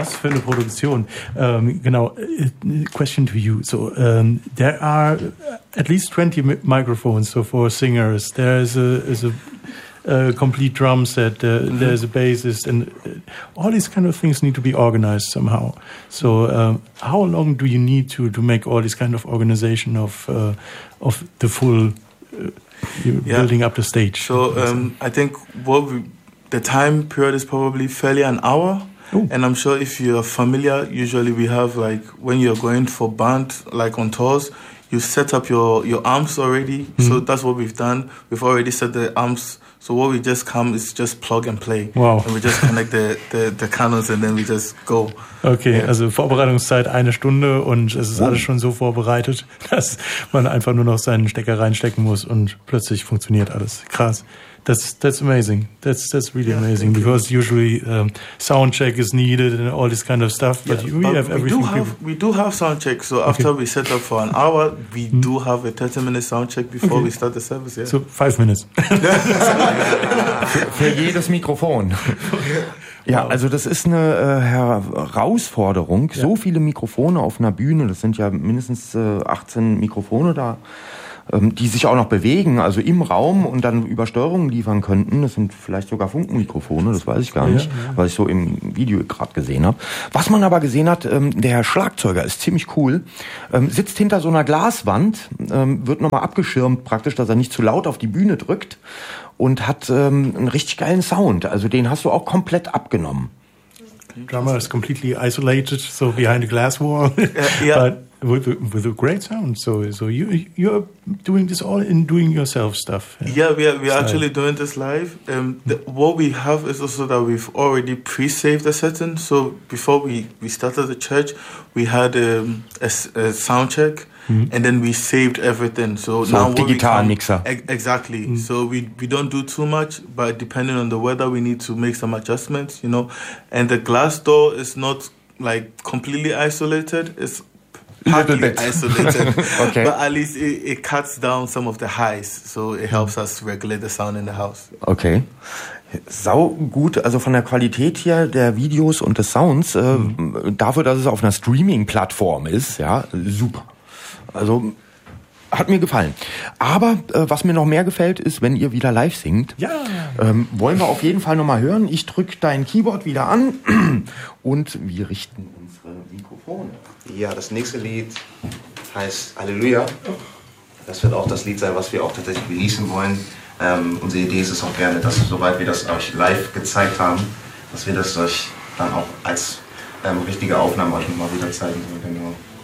Was für eine Produktion. Genau. Question to you. So there are at least 20 microphones. So for singers, there is a complete drum set. There's a bassist, and all these kind of things need to be organized somehow. So how long do you need to make all this kind of organization of the full building up the stage? So I think the time period is probably fairly an hour. Ooh. And I'm sure if you're familiar, usually we have like when you're going for band, like on tours, you set up your amps already. Mm-hmm. So that's what we've done. We've already set the amps. So what we just come is just plug and play. Wow. And we just connect the cannons and then we just go. Okay, yeah. Also Vorbereitungszeit 1 Stunde und es ist alles schon so vorbereitet, dass man einfach nur noch seinen Stecker reinstecken muss und plötzlich funktioniert alles. Krass. That's amazing. That's really amazing because usually sound check is needed and all this kind of stuff. But we have everything. We do have sound check. So after we set up for an hour, we do have a 30-minute sound check before we start the service. Yeah. So 5 minutes. für jedes Mikrofon. Ja, also das ist eine Herausforderung. Ja. So viele Mikrofone auf einer Bühne, das sind ja mindestens 18 Mikrofone da, die sich auch noch bewegen, also im Raum und dann Übersteuerungen liefern könnten. Das sind vielleicht sogar Funkenmikrofone, das weiß ich gar nicht, was ich so im Video gerade gesehen habe. Was man aber gesehen hat, der Schlagzeuger ist ziemlich cool, sitzt hinter so einer Glaswand, wird nochmal abgeschirmt praktisch, dass er nicht zu laut auf die Bühne drückt und hat einen richtig geilen Sound. Also den hast du auch komplett abgenommen. Drummer is completely isolated, so behind a glass wall. But with a great sound. So you're doing this all in doing yourself stuff. Yeah, we're actually doing this live. What we have is also that we've already pre-saved the setting. So before we started the church, we had a sound check. Mm-hmm. And then we saved everything. So now digital mixer. Exactly. Mm-hmm. So we don't do too much, but depending on the weather, we need to make some adjustments, And the glass door is not like completely isolated. It's partly isolated. Okay. But at least it cuts down some of the highs. So it helps us regulate the sound in the house. Okay. Sau gut, also von der Qualität hier der Videos und des Sounds, dafür, dass es auf einer Streaming-Plattform ist, ja, super. Also hat mir gefallen. Aber was mir noch mehr gefällt, ist, wenn ihr wieder live singt. Ja. Wollen wir auf jeden Fall nochmal hören. Ich drücke dein Keyboard wieder an und wir richten unsere Mikrofone. Ja, das nächste Lied heißt Halleluja. Das wird auch das Lied sein, was wir auch tatsächlich releasen wollen. Unsere Idee ist es auch gerne, dass sobald wir das euch live gezeigt haben, dass wir das euch dann auch als richtige Aufnahme euch nochmal wieder zeigen. Genau.